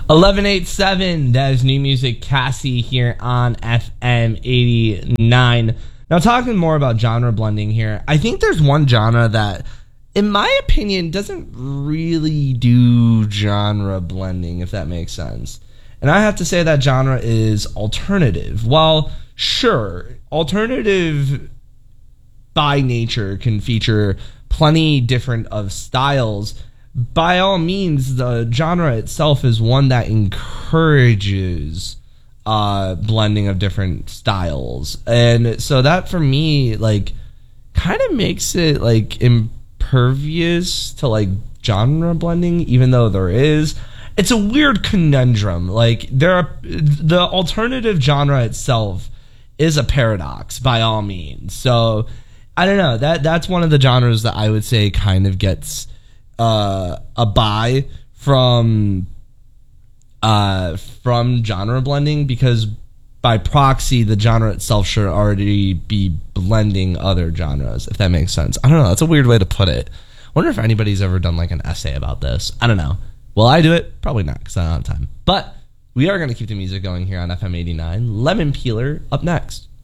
1187, that is New Music Cassie here on FM 89. Now, talking more about genre blending here, I think there's one genre that, in my opinion, doesn't really do genre blending, if that makes sense. And I have to say that genre is alternative. While, sure, alternative by nature can feature plenty different of styles, by all means, the genre itself is one that encourages blending of different styles. And so that, for me, like, kind of makes it, like, impervious to, like, genre blending, even though there is. It's a weird conundrum. Like, the alternative genre itself is a paradox, by all means. So, I don't know. That's one of the genres that I would say kind of gets a buy from genre blending, because by proxy the genre itself should already be blending other genres, if that makes sense. I don't know, that's a weird way to put it. I wonder if anybody's ever done like an essay about this. I don't know. Will I do it? Probably not, because I don't have time. But we are going to keep the music going here on FM 89. Lemon Peeler up next.